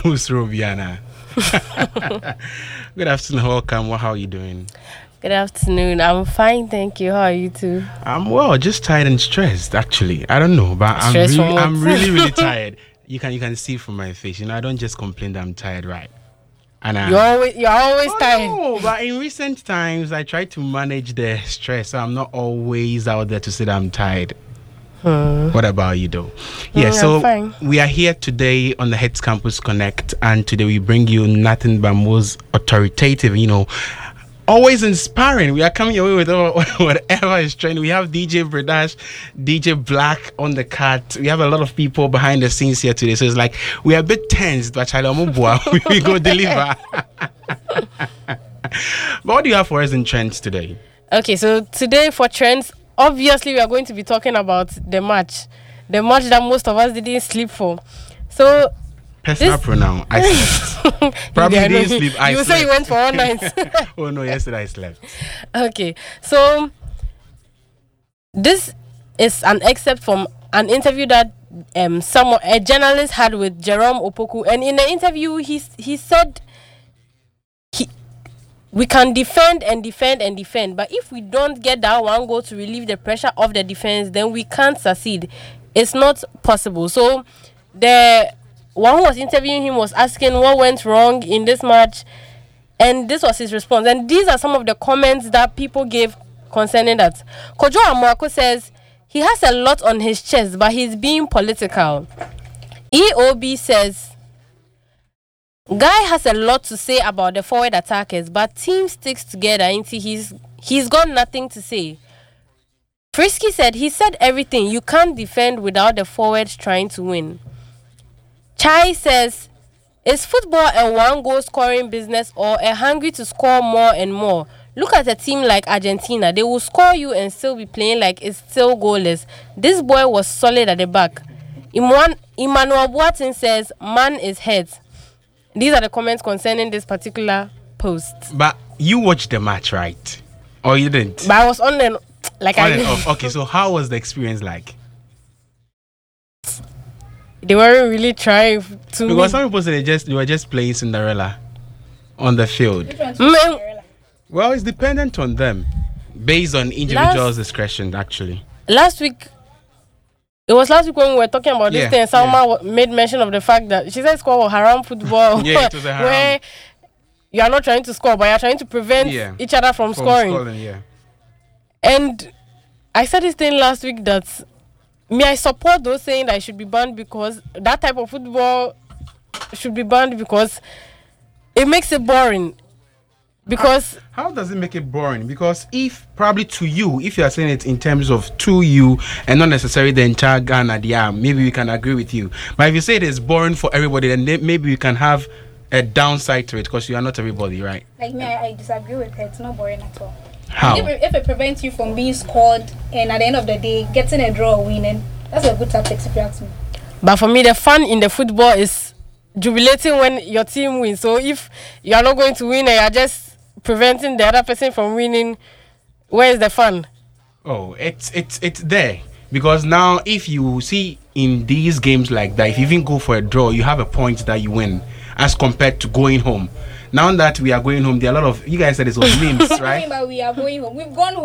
Who's Robiana? Good afternoon, welcome. How are you doing? Good afternoon. I'm fine, thank you. How are you too? I'm well, just tired and stressed. Actually, I don't know, but I'm really tired. You can see from my face. I don't just complain that I'm tired, right? And you're always tired. No, but in recent times, I try to manage the stress. So I'm not always out there to say that I'm tired. What about you, though? Yeah, so fine. We are here today on the Heads Campus Connect, and today we bring you nothing but most authoritative, always inspiring. We are coming away with whatever is trending. We have DJ Bradash, DJ Black on the cut. We have a lot of people behind the scenes here today. So it's like we are a bit tense, but we go deliver. But what do you have for us in trends today? Okay, so today for trends, obviously we are going to be talking about the match that most of us didn't sleep for. So personal pronoun. I slept. Probably didn't sleep. You say you went for all night. Oh no, yesterday I slept. Okay, so this is an excerpt from an interview that a journalist had with Jerome Opoku, and in the interview he said we can defend, but if we don't get that one goal to relieve the pressure of the defense, then we can't succeed. It's not possible. So the one who was interviewing him was asking what went wrong in this match, and this was his response. And these are some of the comments that people gave concerning that. Kojo Amoako says he has a lot on his chest, but he's being political. EOB says Guy has a lot to say about the forward attackers, but team sticks together until he's got nothing to say. Frisky said he said everything. You can't defend without the forwards trying to win. Chai says, is football a one-goal scoring business or a hungry to score more and more? Look at a team like Argentina. They will score you and still be playing like it's still goalless. This boy was solid at the back. Emmanuel Boateng says, man is hurt. These are the comments concerning this particular post. But you watched the match, right? Or you didn't? But I was on and Okay, so how was the experience like? They weren't really trying to. Because some people say they were just playing Cinderella on the field. Well, it's dependent on them, based on individual's discretion. Actually, last week when we were talking about this thing, Salma made mention of the fact that she said score was haram football. Yeah, it was a haram. Where you are not trying to score, but you are trying to prevent each other from scoring. And I said this thing last week that I support those saying that it should be banned, because that type of football should be banned because it makes it boring. Because how does it make it boring? Because if probably to you, if you are saying it in terms of to you and not necessarily the entire Ghana, maybe we can agree with you. But if you say it is boring for everybody, then maybe we can have a downside to it, because you are not everybody, right? Like me, I disagree with her. It's not boring at all. How? If it prevents you from being scored and at the end of the day getting a draw or winning, that's a good tactic if you ask me. But for me, the fun in the football is jubilating when your team wins. So if you are not going to win and you are just preventing the other person from winning, where is the fun? Oh, it's there. Because now if you see in these games like that, if you even go for a draw, you have a point that you win as compared to going home. Now that we are going home, there are a lot of, you guys said it's all names, right? But we are going home. We've gone home.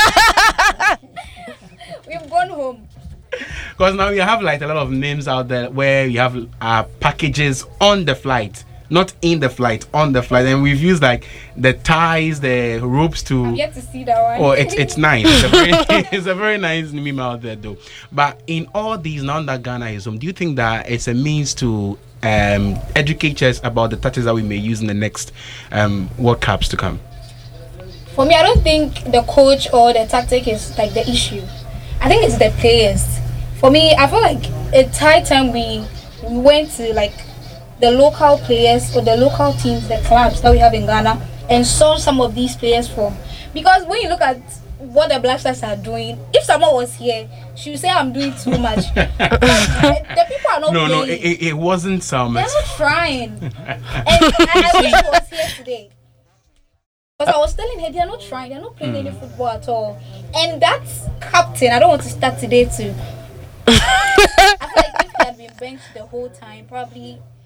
We've gone home. Because now you have like a lot of names out there where you have packages on the flight, not in the flight, on the flight, and we've used like the ties, the ropes to. I'm yet to see that one. Oh, it's nice. It's a very nice meme out there, though. But in all these, now that Ghana is home, do you think that it's a means to educate us about the tactics that we may use in the next World Cups to come? For me, I don't think the coach or the tactic is like the issue. I think it's the players. For me, I feel like it's high time we went to like the local players or the local teams, the clubs that we have in Ghana, and saw some of these players from. Because when you look at what the Black Stars are doing, if someone was here, she would say I'm doing too much. The people are not playing. No, it wasn't so much. They're not trying. And I wish I was here today. Because I was telling her, they're not trying, they're not playing any football at all. And that's captain. I don't want to start today too. I feel like if he had been benched the whole time, probably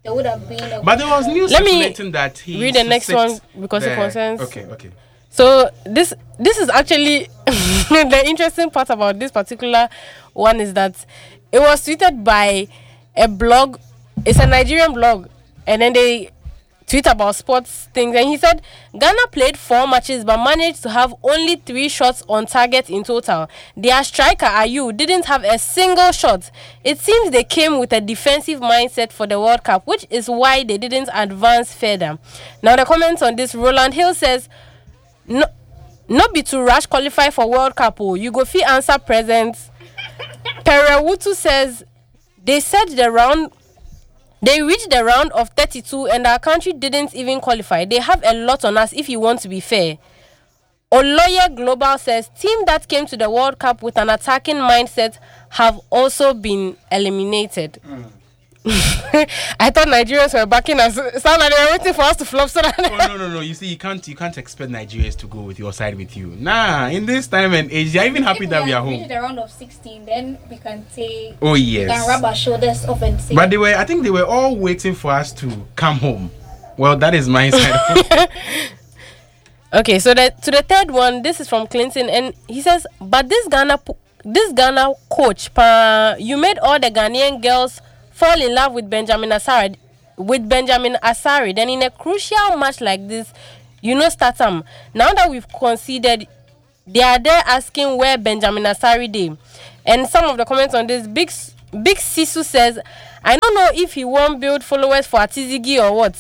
there would have been a But there was news Let me circulating that he read the next sits one because it there. concerns. Okay. So this is actually the interesting part about this particular one is that it was tweeted by a blog. It's a Nigerian blog, and then they tweet about sports things. And he said Ghana played 4 matches but managed to have only 3 shots on target in total. Their striker Ayew didn't have a single shot. It seems they came with a defensive mindset for the World Cup, which is why they didn't advance further. Now the comments on this, Roland Hill says, no, not be too rush qualify for World Cup. Oh, you go fee answer presents. Perewutu says they reached the round of 32 and our country didn't even qualify. They have a lot on us if you want to be fair. Oloye Global says team that came to the World Cup with an attacking mindset have also been eliminated. I thought Nigerians were backing us. Sound like they were waiting for us to flop. So No. You see, you can't expect Nigerians to go with your side with you. Nah, in this time and age, they're even happy that we are home. Reach the round of 16, then we can say. Oh yes. We can rub our shoulders off and say. But I think they were all waiting for us to come home. Well, that is my side. Okay, so to the third one, this is from Clinton, and he says, but this Ghana coach, you made all the Ghanaian girls fall in love with Benjamin Asari. Then in a crucial match like this, start them. Now that we've conceded, they are there asking where Benjamin Asari did. And some of the comments on this, Big Sisu says, I don't know if he won't build followers for Atizigi or what.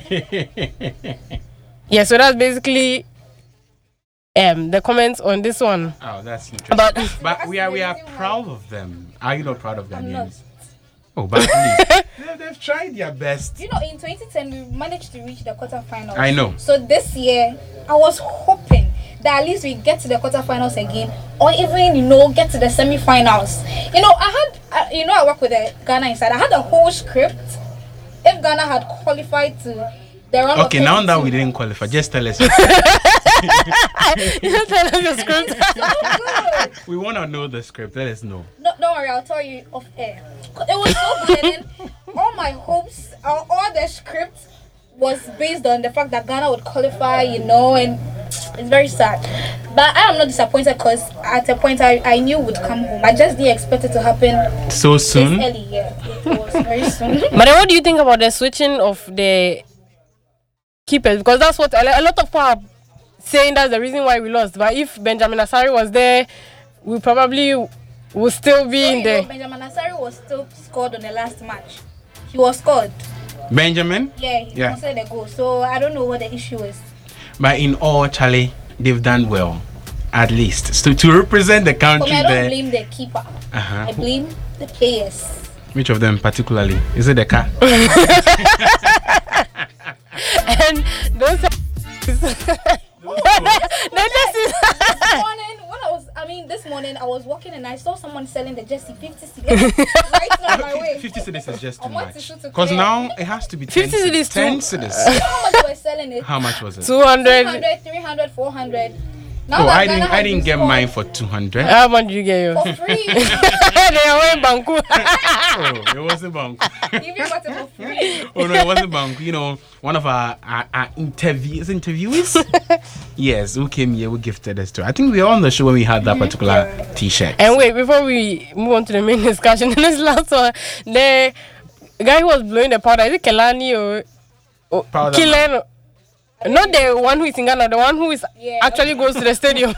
Yeah, so that's basically the comments on this one. Oh, that's interesting. But we are proud of them. Are you not proud of Ghanaians? Oh, but please. They've tried their best. In 2010, we managed to reach the quarterfinals. I know. So this year, I was hoping that at least we get to the quarterfinals again, or even, get to the semi-finals. I work with the Ghana Inside. I had a whole script. If Ghana had qualified to the round okay, now that we didn't qualify, just tell us. You don't tell us the script. So good. We want to know the script. Let us know. No, don't worry, I'll tell you off air. It was so good, and then all my hopes, all the scripts was based on the fact that Ghana would qualify, and it's very sad. But I am not disappointed because at a point I knew would come home. I just didn't expect it to happen so soon. This early, yeah. It was very soon. But then what do you think about the switching of the keepers? Because that's what a lot of people are saying, that's the reason why we lost. But if Benjamin Asari was there, we probably would still be in there. Benjamin Asari was still scored on the last match. He was scored. Benjamin? Yeah, he conceded a goal. So I don't know what the issue is. But in all, Charlie, they've done well. At least. So to represent the country I don't there. blame the keeper. I blame the players. Which of them particularly? Is it the car? And those this morning I was walking and I saw someone selling the jersey 50 cedis right on my way. 50 cedis is just too I want much. to shoot a Because player. now it has to be 10 50 cedis 10 too. cedis. How much were selling it? How much was it? 200. 200, 300, 400. Now Oh, that I Ghana didn't has been get scored mine for 200. How much did you get for yours? free. They are in Banku. Oh, it wasn't Bank. Even got it for free. Oh no, it wasn't Bank. One of our interviewees. Yes, who came here, who gifted us to. I think we were on the show when we had that particular T-shirt. And wait, before we move on to the main discussion, this last one, the guy who was blowing the powder, is it Kelani or Powder Kilen? Not the one who is in Ghana, the one who is actually goes to the stadium.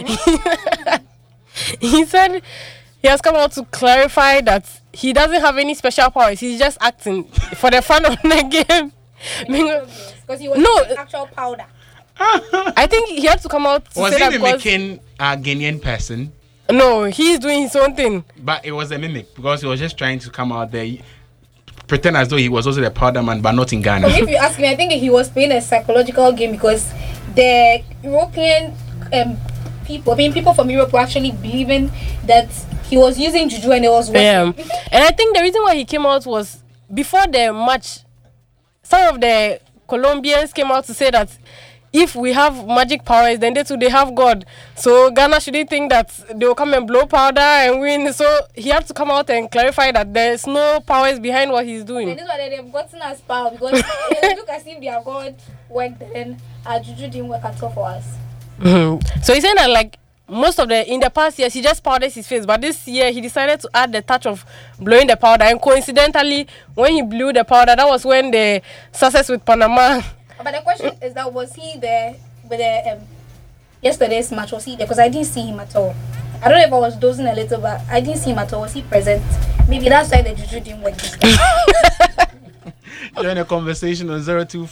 He said he has come out to clarify that he doesn't have any special powers. He's just acting for the fun of the game. Because he was using actual powder. I think he had to come out to Was say that he because mimicking a Ghanaian person? no, he's doing his own thing. But it was a mimic because he was just trying to come out there, pretend as though he was also the powder man, but not in Ghana. If you ask me, I think he was playing a psychological game because the European people from Europe were actually believing that he was using juju and it was working. Yeah. And I think the reason why he came out was before the match, some of the Colombians came out to say that if we have magic powers, then they too they have God. So Ghana shouldn't think that they will come and blow powder and win. So he has to come out and clarify that there's no powers behind what he's doing. And this is why they've gotten us power, because it look as if their God worked, then our juju didn't work at all for us. So he's saying that like most of in the past years he just powdered his face, but this year he decided to add the touch of blowing the powder. And coincidentally, when he blew the powder, that was when the success with Panama. But the question is that, was he there with the yesterday's match? Was he there? Because I didn't see him at all. I don't know if I was dozing a little, but I didn't see him at all. Was he present? Maybe that's why the juju didn't work this time. Join the conversation on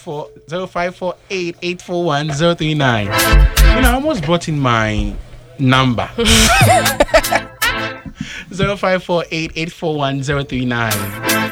0548-841-039. I almost brought in my number. 0548-841-039.